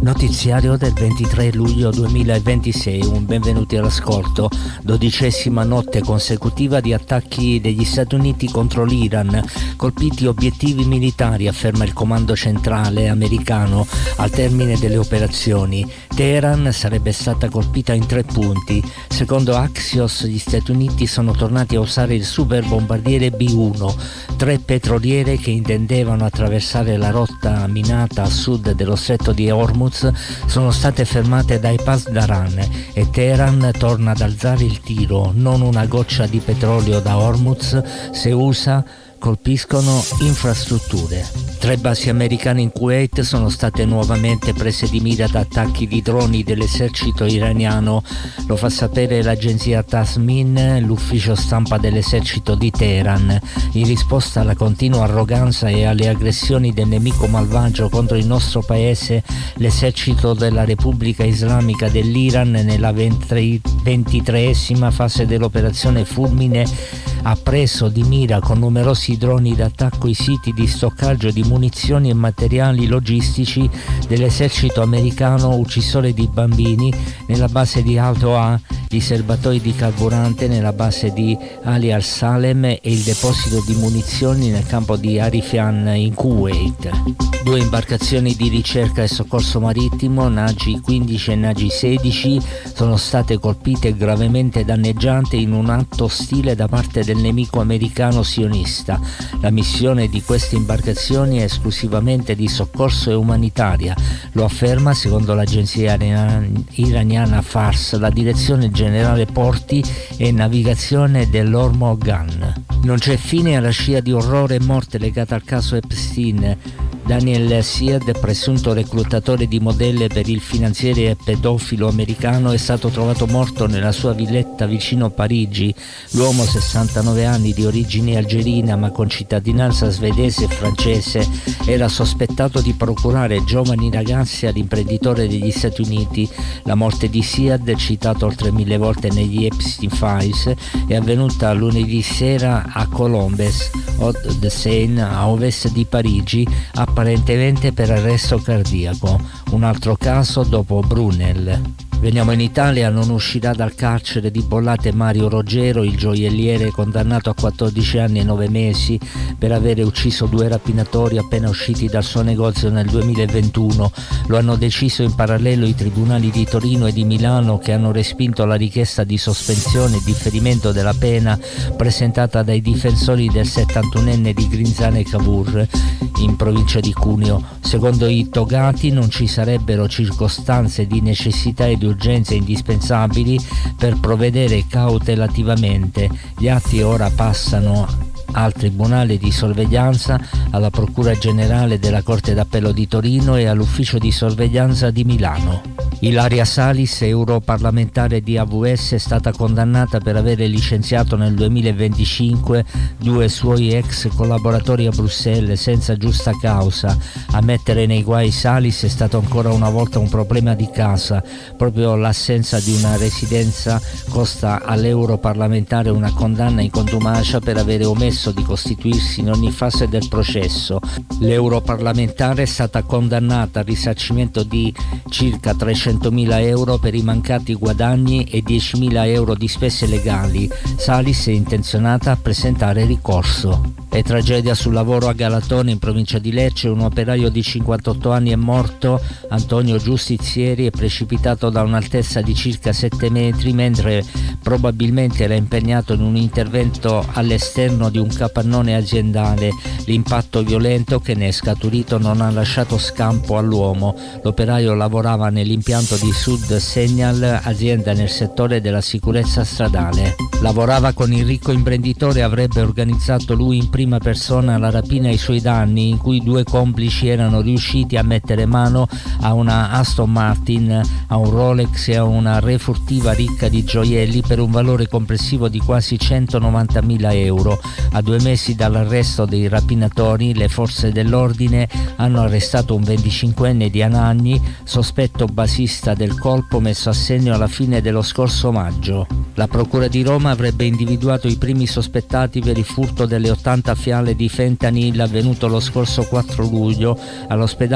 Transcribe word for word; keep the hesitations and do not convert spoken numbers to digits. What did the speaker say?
Notiziario del ventitré luglio duemilaventisei, un benvenuti all'ascolto. Dodicesima notte consecutiva di attacchi degli Stati Uniti contro l'Iran, colpiti obiettivi militari, afferma il comando centrale americano al termine delle operazioni. Teheran sarebbe stata colpita in tre punti. Secondo Axios, gli Stati Uniti sono tornati a usare il super bombardiere B uno. Tre petroliere che intendevano attraversare la rotta minata a sud dello stretto di Hormuz sono state fermate dai Pasdaran e Teheran torna ad alzare il tiro. Non una goccia di petrolio da Hormuz, se usa colpiscono infrastrutture. Tre basi americane in Kuwait sono state nuovamente prese di mira da attacchi di droni dell'esercito iraniano. Lo fa sapere l'agenzia Tasmin, l'ufficio stampa dell'esercito di Teheran. In risposta alla continua arroganza e alle aggressioni del nemico malvagio contro il nostro paese, l'esercito della Repubblica Islamica dell'Iran, nella ventitreesima fase dell'operazione Fulmine, ha preso di mira con numerosi droni d'attacco i siti di stoccaggio di munizioni e materiali logistici dell'esercito americano, uccisore di bambini nella base di Al-Toa, i serbatoi di carburante nella base di Ali al-Salem e il deposito di munizioni nel campo di Arifian in Kuwait. Due imbarcazioni di ricerca e soccorso marittimo, Nagi quindici e Nagi sedici, sono state colpite e gravemente danneggiate in un atto ostile da parte del nemico americano sionista. La missione di queste imbarcazioni è esclusivamente di soccorso e umanitaria, lo afferma, secondo l'agenzia iraniana Fars, la direzione generale porti e navigazione dell'Ormogan. Non c'è fine alla scia di orrore e morte legata al caso Epstein. Daniel Siad, presunto reclutatore di modelle per il finanziere e pedofilo americano, è stato trovato morto nella sua villetta vicino Parigi. L'uomo, sessantanove anni, di origine algerina ma con cittadinanza svedese e francese, era sospettato di procurare giovani ragazzi all'imprenditore degli Stati Uniti. La morte di Siad, citato oltre mille volte negli Epstein Files, è avvenuta lunedì sera a Colombes, Hauts-de-Seine, a ovest di Parigi, apparentemente per arresto cardiaco. Un altro caso dopo Brunel. Veniamo in Italia. Non uscirà dal carcere di Bollate Mario Roggero, il gioielliere condannato a quattordici anni e nove mesi per avere ucciso due rapinatori appena usciti dal suo negozio nel duemilaventuno. Lo hanno deciso in parallelo i tribunali di Torino e di Milano, che hanno respinto la richiesta di sospensione e differimento della pena presentata dai difensori del settantunenne di Grinzane Cavour in provincia di Cuneo. Secondo i togati non ci sarebbero circostanze di necessità e di urgenze indispensabili per provvedere cautelativamente. Gli atti ora passano al Tribunale di Sorveglianza, alla Procura Generale della Corte d'Appello di Torino e all'Ufficio di Sorveglianza di Milano. Ilaria Salis, europarlamentare di A V S, è stata condannata per avere licenziato nel duemilaventicinque due suoi ex collaboratori a Bruxelles senza giusta causa. A mettere nei guai Salis è stato ancora una volta un problema di casa. Proprio l'assenza di una residenza costa all'europarlamentare una condanna in contumacia per avere omesso di costituirsi in ogni fase del processo. L'europarlamentare è stata condannata al risarcimento di circa trecentomila euro per i mancati guadagni e diecimila euro di spese legali. Salis è intenzionata a presentare ricorso. È tragedia sul lavoro a Galatone, in provincia di Lecce. Un operaio di cinquantotto anni è morto. Antonio Giustizieri è precipitato da un'altezza di circa sette metri mentre probabilmente era impegnato in un intervento all'esterno di un capannone aziendale. L'impatto violento che ne è scaturito non ha lasciato scampo all'uomo. L'operaio lavorava nell'impianto di Sud Segnal, azienda nel settore della sicurezza stradale. Lavorava con il ricco imprenditore e avrebbe organizzato lui in prima persona la rapina ai suoi danni, in cui due complici erano riusciti a mettere mano a una Aston Martin, a un Rolex e a una refurtiva ricca di gioielli per un valore complessivo di quasi centonovantamila euro. A due mesi dall'arresto dei rapinatori, le forze dell'ordine hanno arrestato un venticinquenne di Anagni, sospetto basista del colpo messo a segno alla fine dello scorso maggio. La Procura di Roma avrebbe individuato i primi sospettati per il furto delle ottanta fiale di fentanyl avvenuto lo scorso quattro luglio all'ospedale